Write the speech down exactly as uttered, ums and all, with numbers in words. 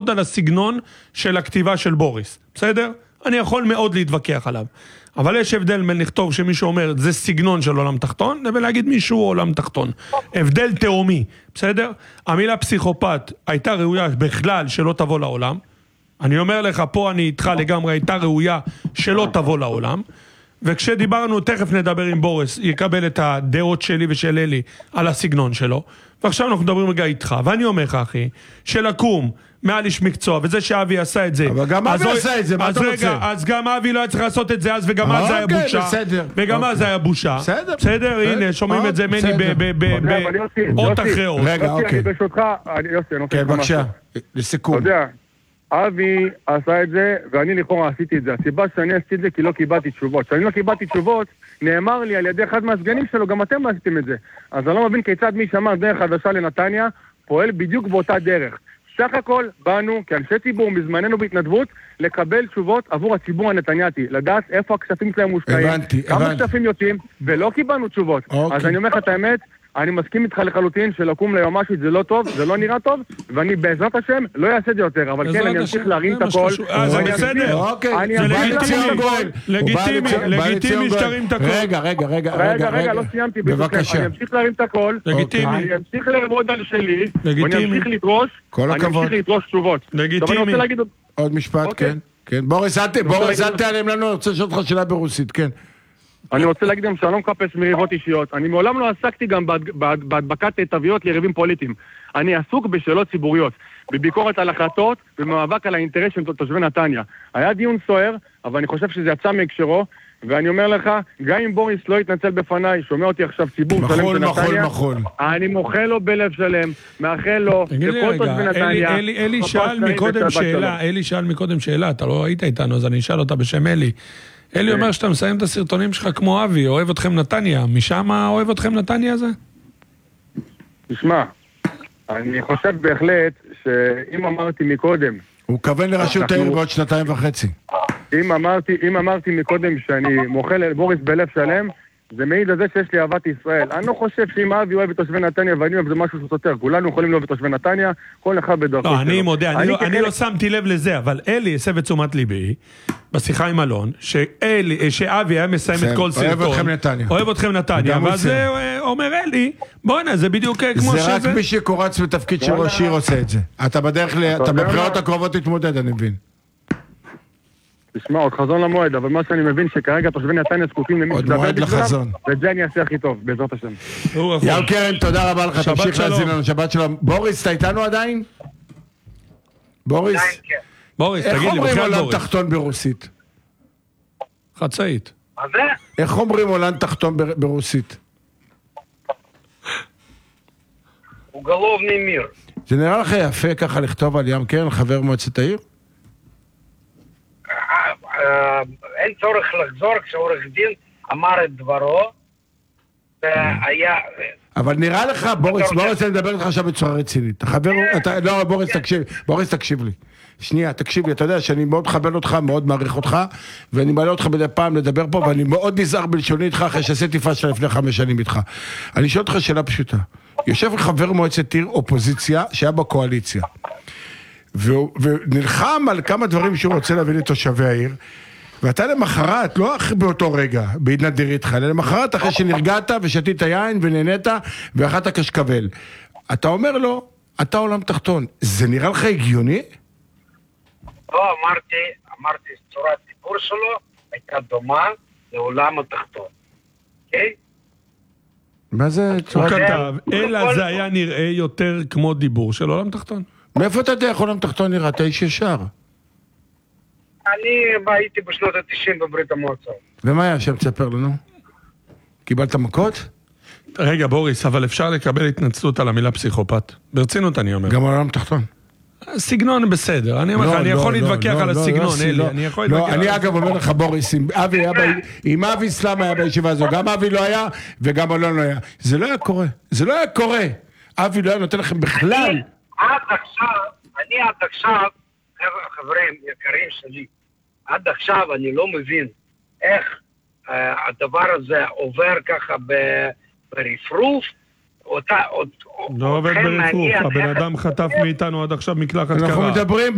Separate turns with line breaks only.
לעמוד על הסגנון של הכתיבה של בוריס, בסדר? אני יכול מאוד להתווכח עליו, אבל יש הבדל בין לכתוב שמישהו אומר זה סגנון של עולם תחתון, לבין להגיד מישהו עולם תחתון. הבדל תאומי, בסדר? המילה פסיכופת הייתה ראויה בכלל שלא תבוא לעולם. אני אומר לך, פה אני איתך לגמרי, הייתה ראויה שלא תבוא לעולם. וכשדיברנו, תכף נדבר עם בוריס, יקבל את הדעות שלי ושל אלי על הסגנון שלו. ועכשיו אנחנו מדברים רגע איתך, ואני אומר לך, אחי, שלקום מעל איש מקצוע, וזה שאבי עשה את זה.
אבל גם אבי עשה את זה, מה אתה רוצה?
רגע, אז גם אבי לא היה צריך לעשות את זה אז, וגם אז זה היה בושה. וגם אז זה היה בושה.
בסדר.
בסדר, הנה, שומעים את זה מני באות אחרי אות.
רגע, אוקיי.
ברשותך, יוסי, אני רוצה
כן, בבקשה, לסיכום.
אתה יודע, אבי עשה את זה, ואני לכאורה עשיתי את זה. הסיבה שאני עשיתי את זה כי לא קיבלתי תשובות. כשאני לא קיבלתי תשובות, נאמר לי על ידי אחד מהסגנים שלו, גם אתם עשיתם את זה. אז אני לא מבין כיצד מי שמע דרך חדשה לנתניה, פועל בדיוק באותה דרך. סך הכל באנו כאנשי ציבור מזמננו בהתנדבות לקבל תשובות עבור הציבור הנתניאתי, לדעת איפה הכספים שלהם מושקעים,
הבנתי,
כמה
הבנתי.
כספים יוצאים, ולא קיבלנו תשובות.
אוקיי.
אז אני אומר לך את האמת, אני מסכים איתך לחלוטין שלקום ליומשית זה לא טוב, זה לא נראה טוב, ואני בעזרת השם לא אעשה את זה יותר, אבל כן, אני אמשיך להרים את הכל.
אה, זה בסדר.
אוקיי,
זה
לגיטימי,
לגיטימי, לגיטימי שתרים את הכל.
רגע, רגע, רגע,
רגע, רגע, לא סיימתי,
בבקשה.
אני אמשיך להרים את הכל,
לגיטימי.
אני אמשיך לעבוד על שלי,
לגיטימי.
ואני אמשיך לדרוש,
כל
אני
הכבוד.
אמשיך לדרוש תשובות.
לגיטימי.
אני רוצה להגיד...
עוד משפט,
אוקיי.
כן. כן, בוריס, אל ת- בוריס, אל תעלם לנו, אני רוצה לשאול אותך שאלה ברוסית, כן.
אני רוצה להגיד גם שאני לא מחפש מריבות אישיות. אני מעולם לא עסקתי גם בהד- בהד- בהדבקת תוויות ליריבים פוליטיים. אני עסוק בשאלות ציבוריות, בביקורת על החלטות ובמאבק על האינטרס של תושבי נתניה. היה דיון סוער, אבל אני חושב שזה יצא מהקשרו, ואני אומר לך, גם אם בוריס לא יתנצל בפניי, שומע אותי עכשיו ציבור שלם
מחול,
של
מחול,
נתניה,
מחול.
אני מוחל לו בלב שלם, מאחל לו,
תגיד לי
לכל
רגע,
תושבי
אלי-
נתניה.
אלי- אלי
רפואה
שאל
שלמה
מקודם
ושבת
שאלה,
שלום.
אלי שאל מקודם שאלה, אתה לא היית איתנו, אז אני אשאל אותה בשם אלי. אלי אומר שאתה מסיים את הסרטונים שלך כמו אבי, אוהב אתכם נתניה, משם אוהב אתכם נתניה הזה?
תשמע, אני חושב בהחלט שאם אמרתי מקודם,
הוא כוון לראשות
אנחנו-
העיר בעוד שנתיים וחצי.
אם אמרתי, אם אמרתי מקודם שאני מוחל על בוריס בלב שלם, זה מעיד על זה שיש לי אהבת ישראל. אני לא חושב שאם אבי אוהב את תושבי נתניה ואני אוהב זה משהו שסותר. כולנו יכולים לאהוב את תושבי נתניה, כל אחד בדרכו.
לא, אני
שלו.
מודה, אני לא-
כחלק-
אני לא שמתי לב לזה, אבל אלי הסב את תשומת ליבי, בשיחה עם אלון, שאלי- שאבי היה מסיים את
מסיים,
כל
אוהב
סרטון.
אתכם נתניה.
אוהב אתכם נתניה,
גם הוא
ואז
מסיים.
אה, אומר אלי, בוא'נה, זה בדיוק אה, כמו
זה רק
שזה.
מי שקורץ בתפקיד של ראש עיר עושה את זה. אתה בדרך ל... אתה
יודע
בבחירות
מה?
הקרובות תתמודד, אני מבין.
תשמע, עוד חזון למועד, אבל מה שאני מבין שכרגע תושבי נתניה זקוקים למי
עוד
שדבר
מועד
בשבילם,
לחזון.
ואת זה אני אעשה הכי טוב, בעזרת השם.
הוא יכול.
יאו קרן, תודה רבה לך,
שבת
תמשיך
שלום.
להזין לנו, שבת שלום. בוריס, אתה איתנו עדיין? בוריס?
בוריס,
איך
תגיד לי,
אומרים
בכלל
עולם
בוריס.
תחתון ברוסית?
חצאית.
מה זה?
איך אומרים עולם תחתון בר- ברוסית?
Уголовный мир.
זה נראה לך יפה ככה לכתוב על ים קרן, חבר מועצת העיר?
אה, אין צורך לחזור כשעורך דין אמר את דברו. והיה...
אבל נראה לך, בוריס, בוריס, אני מדבר איתך עכשיו בצורה רצינית. אתה חבר, אתה, לא, בוריס, תקשיב, בוריס, תקשיב לי. שנייה, תקשיב לי, אתה יודע שאני מאוד מכבד אותך, מאוד מעריך אותך, ואני מעלה אותך מדי פעם לדבר פה, ואני מאוד נזהר בלשוני איתך, אחרי שעשיתי פאשלה לפני חמש שנים איתך. אני שואל אותך שאלה פשוטה. יושב חבר מועצת עיר אופוזיציה, שהיה בקואליציה, והוא- ונלחם על כמה דברים שהוא רוצה להביא לתושבי העיר, ואתה למחרת, לא אחרי באותו רגע, בהתנדיר איתך, אלא למחרת אחרי שנרגעת ושתית יין ונהנית ואכלת קשקבל. אתה אומר לו, אתה עולם תחתון. זה נראה לך הגיוני?
לא, אמרתי, אמרתי, צורת דיבור שלו הייתה דומה לעולם התחתון. אוקיי?
מה זה
הוא
צורת...
כתב, אלא זה היה נראה יותר כמו דיבור של עולם תחתון.
מאיפה אתה יודע איך עולם תחתון נראה? אתה איש ישר.
אני הייתי בשנות ה-תשעים בברית המועצות.
ומה היה שם? תספר לנו. קיבלת מכות?
רגע, בוריס, אבל אפשר לקבל התנצלות על המילה פסיכופת. ברצינות אני אומר.
גם עולם תחתון.
סגנון בסדר, אני אומר לך,
לא,
אני
לא,
יכול
לא,
להתווכח
לא,
על
לא,
הסגנון,
לא,
אלי,
לא.
אני יכול
לא,
להתווכח.
אני
על-
אגב אומר לך, בוריס, אם אבי היה ב- אם אבי סלאם היה בישיבה הזו, גם אבי לא היה וגם אלון לא היה. זה לא היה קורה. זה לא היה קורה. אבי לא היה נותן לכם בכלל.
עד עכשיו, אני עד עכשיו, חבר- חברים יקרים שלי, עד עכשיו אני לא מבין איך אה, הדבר הזה עובר ככה ב- ברפרוף, אותה, אות-
לא עובד
אתכם
ברפרוף,
מעניין
הבן
איך-
אדם חטף מאיתנו עד עכשיו מקלחת
אנחנו
קרה.
מדברים